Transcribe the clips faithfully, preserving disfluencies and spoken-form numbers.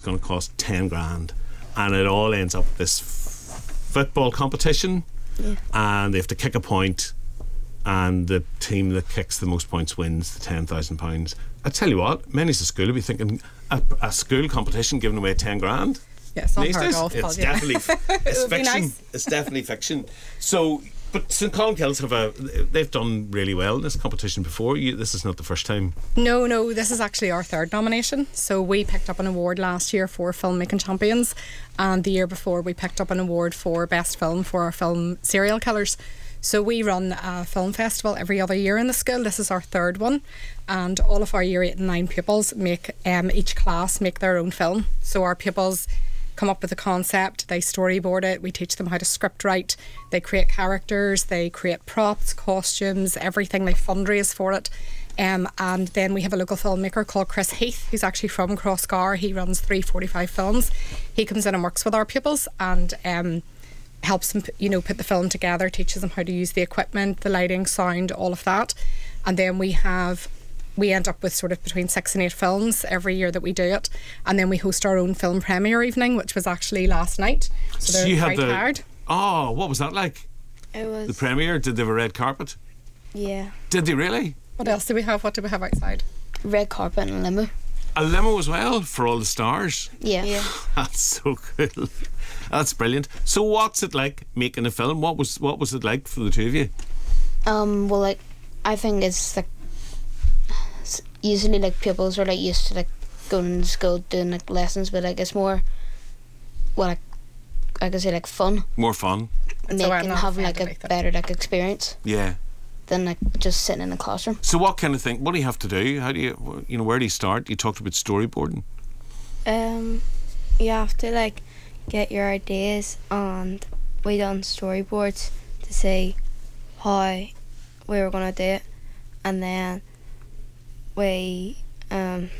going to cost ten grand, and it all ends up this f- football competition, Yeah. and they have to kick a point, and the team that kicks the most points wins the ten thousand pounds. I tell you what, many's a school will be thinking a, a school competition giving away ten grand. Yes, These unheard days, of. it's yeah. definitely it's would be fiction. nice. It's definitely fiction. So, but St Columbkills have a they've done really well in this competition before. You, this is not the first time. No, no, this is actually our third nomination. So we picked up an award last year for Filmmaking Champions, and the year before we picked up an award for Best Film for our film Serial Killers. So we run a film festival every other year in the school. This is our third one, and all of our year eight and nine pupils make um, each class make their own film. So our pupils come up with a concept, they storyboard it, we teach them how to script write, they create characters, they create props, costumes, everything, they fundraise for it. Um, and then we have a local filmmaker called Chris Heath, who's actually from Crossgar. He runs three forty-five films. He comes in and works with our pupils and um, helps them, you know, put the film together, teaches them how to use the equipment, the lighting, sound, all of that. And then we have we end up with sort of between six and eight films every year that we do it, and then we host our own film premiere evening, which was actually last night. So they're you had quite the tired. oh, what was that like? It was. The premiere? Did they have a red carpet? Yeah. Did they really? What else do we have? What do we have outside? Red carpet and a limo. A limo as well for all the stars. Yeah. Yeah. That's so cool. That's brilliant. So what's it like making a film? What was what was it like for the two of you? Um. Well, like, I think it's like s- usually like pupils are like used to like going to school doing like lessons, but like it's more, well, like I could say like fun, More fun. It's a way making not having like offended, a I think. better like experience Yeah. than like just sitting in a classroom. So what kind of thing? What do you have to do? How do you you know where do you start? You talked about storyboarding. Um, you have to like get your ideas, and we done storyboards to see how we were gonna do it, and then we um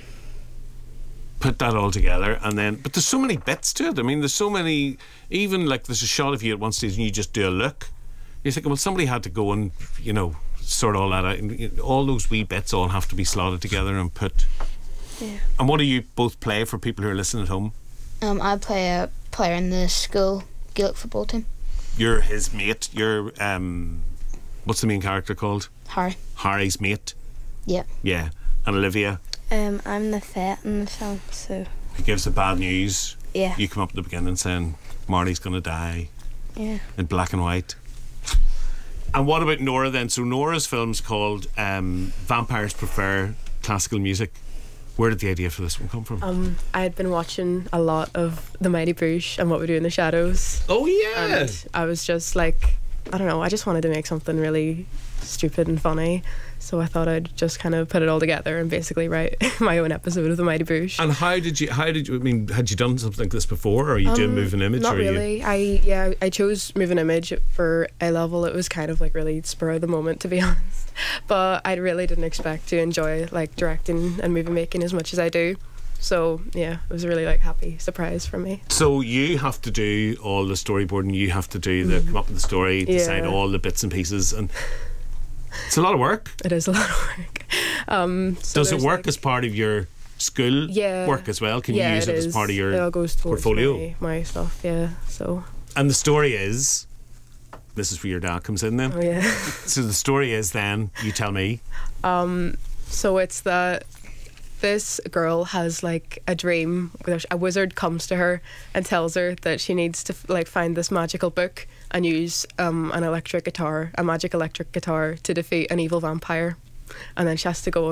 Put that all together, and then but there's so many bits to it. I mean, there's so many. Even like there's a shot of you at one stage, and you just do a look. You're thinking, well, somebody had to go and you know sort all that out. And you know, all those wee bits all have to be slotted together and put. Yeah. And what do you both play for people who are listening at home? Um, I play a player in the school Gaelic football team, You're his mate. You're um, what's the main character called? Harry. Harry's mate. Yeah. Yeah, and Olivia. um I'm the vet in the film, so He gives the bad news. yeah, You come up at the beginning saying Marty's going to die yeah. in black and white. And what about Nora then? So Nora's film's called um, Vampires Prefer Classical Music. Where did the idea for this one come from? Um, I had been watching a lot of The Mighty Boosh and What We Do in the Shadows, oh yeah. and I was just like, I don't know, I just wanted to make something really stupid and funny, so I thought I'd just kind of put it all together and basically write my own episode of The Mighty Boosh. And how did you? How did you? I mean, had you done something like this before, or are you doing Um, moving image? Not or are you, really. I yeah, I chose moving image for A level. It was kind of like really spur of the moment, to be honest. But I really didn't expect to enjoy like directing and movie making as much as I do. So yeah, it was a really like happy surprise for me. So you have to do all the storyboarding. You have to do the come up with the story, decide Yeah. all the bits and pieces, and it's a lot of work. It is a lot of work. Um, so Does it there's, work like- as part of your school Yeah. work as well? Can yeah, you use it, as is. part of your It all goes towards portfolio? My, my stuff. Yeah. So. And the story is, this is where your dad comes in then. Oh yeah. So the story is then, you tell me. Um, so it's that this girl has like a dream where a wizard comes to her and tells her that she needs to like find this magical book and use um, an electric guitar, a magic electric guitar, to defeat an evil vampire, and then she has to go